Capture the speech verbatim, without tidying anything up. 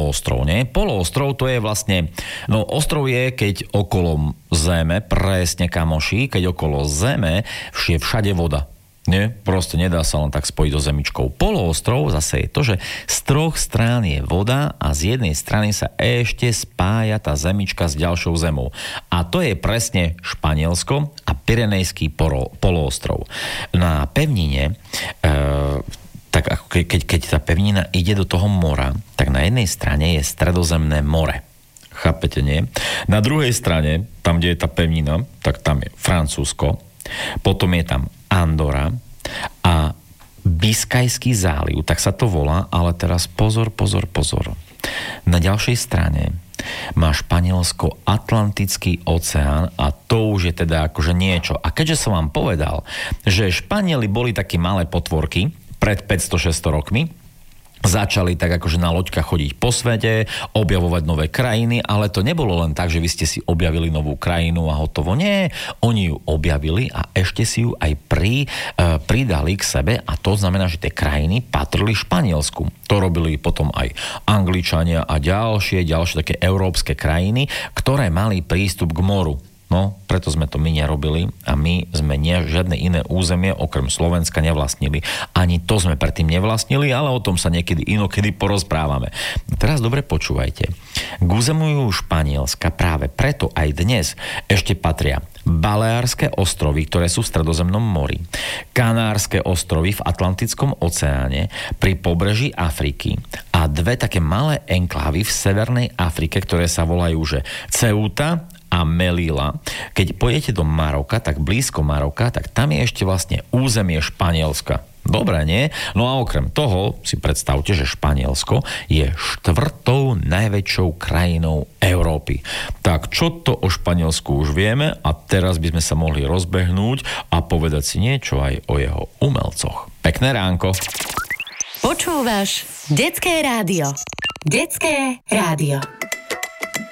poloostrov, nie? Poloostrov to je vlastne, no ostrov je, keď okolo Zeme, presne kamoši, keď okolo Zeme je všade voda. Nie? Proste nedá sa len tak spojiť so zemičkou. Poloostrov zase je to, že z troch strán je voda a z jednej strany sa ešte spája tá zemička s ďalšou zemou. A to je presne Španielsko a Pyrenejský poloostrov. Na pevnine, e, tak ako keď, keď tá pevnina ide do toho mora, tak na jednej strane je Stredozemné more. Chápete, nie? Na druhej strane, tam, kde je tá pevnina, tak tam je Francúzsko, potom je tam Andora a Biskajský záliv, tak sa to volá, ale teraz pozor, pozor, pozor. Na ďalšej strane má Španielsko Atlantický oceán a to už je teda akože niečo. A keďže som vám povedal, že Španieli boli také malé potvorky pred päťsto šesťsto rokmi, začali tak akože na loďkách chodiť po svete, objavovať nové krajiny, ale to nebolo len tak, že vy ste si objavili novú krajinu a hotovo. Nie, oni ju objavili a ešte si ju aj pri, e, pridali k sebe a to znamená, že tie krajiny patrili Španielsku. To robili potom aj Angličania a ďalšie, ďalšie také európske krajiny, ktoré mali prístup k moru. No, preto sme to my nerobili a my sme nie, žiadne iné územie okrem Slovenska nevlastnili. Ani to sme predtým nevlastnili, ale o tom sa niekedy inokedy porozprávame. Teraz dobre počúvajte. K územiu Španielska práve preto aj dnes ešte patria Baleárske ostrovy, ktoré sú v Stredozemnom mori, Kanárske ostrovy v Atlantickom oceáne pri pobreží Afriky a dve také malé enklávy v Severnej Afrike, ktoré sa volajú že Ceuta a Melilla. Keď pôjdete do Maroka, tak blízko Maroka, tak tam je ešte vlastne územie Španielska. Dobre, nie? No a okrem toho si predstavte, že Španielsko je štvrtou najväčšou krajinou Európy. Tak čo to o Španielsku už vieme a teraz by sme sa mohli rozbehnúť a povedať si niečo aj o jeho umelcoch. Pekné ránko. Počúvaš Detské rádio. Detské rádio.